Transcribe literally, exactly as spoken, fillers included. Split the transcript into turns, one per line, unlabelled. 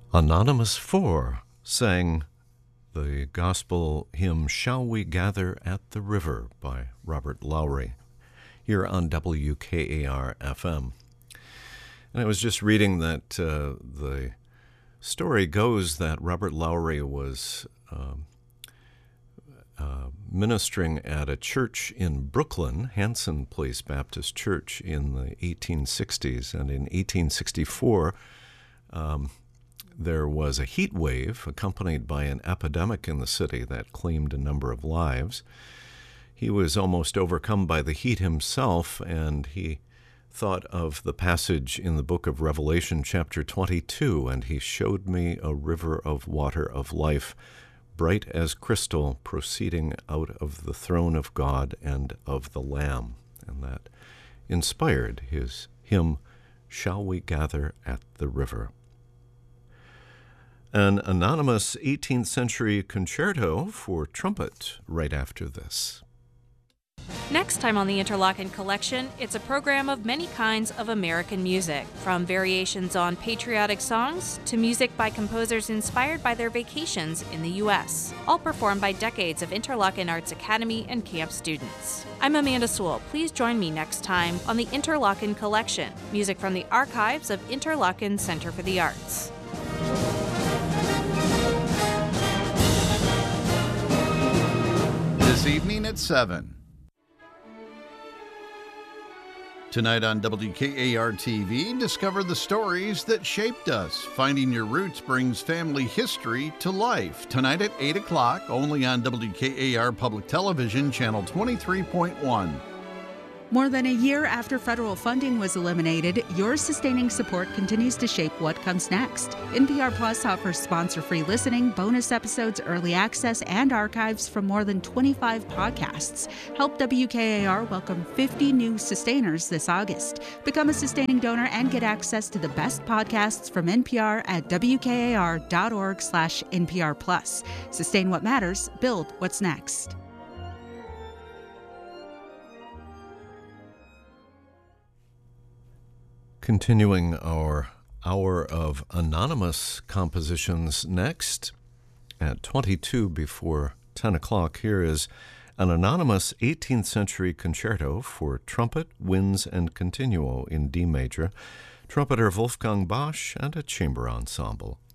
Anonymous Four sang the gospel hymn Shall We Gather at the River by Robert Lowry here on W K A R F M. And I was just reading that uh, the story goes that Robert Lowry was um, uh, ministering at a church in Brooklyn, Hanson Place Baptist Church, in the eighteen sixties. And in eighteen sixty-four, um, there was a heat wave accompanied by an epidemic in the city that claimed a number of lives. He was almost overcome by the heat himself, and he thought of the passage in the book of Revelation, chapter twenty-two, and he showed me a river of water of life, bright as crystal, proceeding out of the throne of God and of the Lamb. And that inspired his hymn, Shall We Gather at the River? An anonymous eighteenth century concerto for trumpet right after this.
Next time on the Interlochen Collection, it's a program of many kinds of American music, from variations on patriotic songs to music by composers inspired by their vacations in the U S, all performed by decades of Interlochen Arts Academy and camp students. I'm Amanda Sewell. Please join me next time on the Interlochen Collection, music from the archives of Interlochen Center for the Arts.
This evening at seven. Tonight on W K A R T V, discover the stories that shaped us. Finding Your Roots brings family history to life. Tonight at eight o'clock, only on W K A R Public Television, Channel twenty-three point one.
More than a year after federal funding was eliminated, your sustaining support continues to shape what comes next. N P R Plus offers sponsor-free listening, bonus episodes, early access, and archives from more than twenty-five podcasts. Help W K A R welcome fifty new sustainers this August. Become a sustaining donor and get access to the best podcasts from N P R at W K A R dot org slash N P R plus. Sustain what matters, build what's next.
Continuing our hour of anonymous compositions next, at twenty-two before ten o'clock, here is an anonymous eighteenth century concerto for trumpet, winds, and continuo in D major, trumpeter Wolfgang Bosch, and a chamber ensemble.